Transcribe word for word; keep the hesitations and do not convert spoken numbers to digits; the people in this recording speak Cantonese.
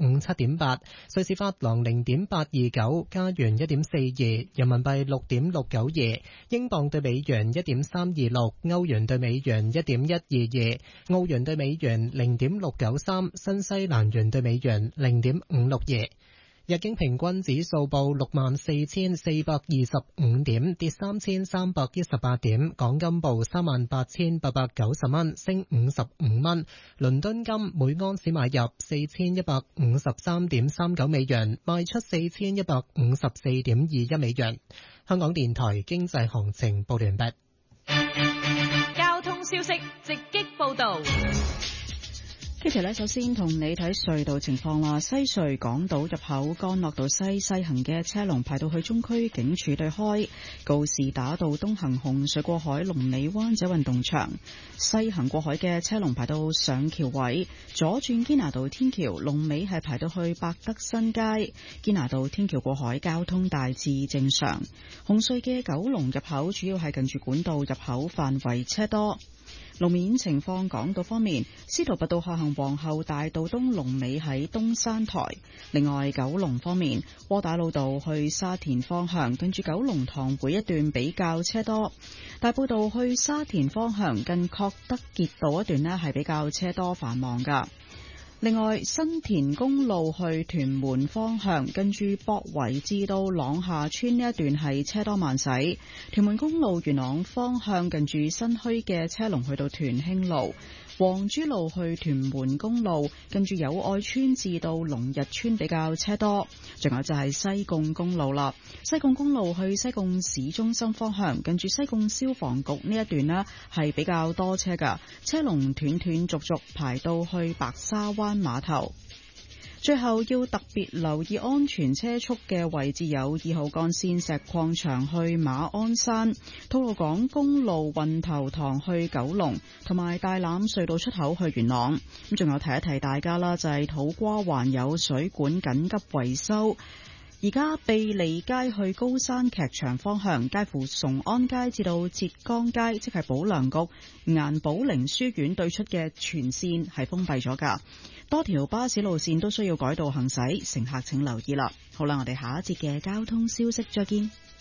五七點八，瑞士法郎零點八二九，加元一點四二，人民幣六點六九二，英鎊對美元一點三二六，歐元對美元一點一二二，澳元對美元零點六九三，新西蘭元對美元零點五六二。日經平均指數報六萬四千四百二十五點，跌三千三百一十八點。港金報三萬八千八百九十蚊，升五十五蚊。倫敦金每安士買入四千一百五十三點三九美元，賣出四千一百五十四點二一美元。香港電台經濟行情報完畢。 交通消息直擊報道。 Kitty 咧，首先同你睇隧道情況啦。西隧港島入口干諾道西西行嘅車龍排到去中區警署對開，告士打道東行紅隧過海龍尾灣仔運動場，西行過海嘅車龍排到上橋位，左轉堅拿道天橋龍尾係排到去百德新街，堅拿道天橋過海交通大致正常。紅隧嘅九龍入口主要係近住管道入口範圍車多。路面情況，港島方面，司徒拔道下行皇后大道東龍尾喺東山台。另外，九龍方面，窩打老道去沙田方向，近住九龍塘會一段比較車多。大埔道去沙田方向，近確德傑道一段呢係比較車多繁忙噶。另外，新田公路去屯門方向，跟住博圍至到朗下村呢一段係車多慢駛。屯門公路元朗方向，近住新墟嘅車龍去到屯興路。黃珠路去屯門公路，跟住友愛村至到龍日村比較車多。仲有就係西貢公路啦，西貢公路去西貢市中心方向，跟住西貢消防局呢一段呢係比較多車噶，車龍斷斷續續排到去白沙灣碼頭。最後要特別留意安全車速嘅位置有二號幹線石礦場去馬鞍山、吐露港公路運頭塘去九龍，同埋大欖隧道出口去元朗。咁仲有提一提大家啦，就係、是、土瓜灣有水管緊急維修。而家庇利街去高山劇場方向，介乎崇安街至到浙江街，即係保良局顏寶玲書院對出嘅全線係封閉咗噶，多條巴士路線都需要改道行駛，乘客請留意啦。好啦，我哋下一節嘅交通消息再見。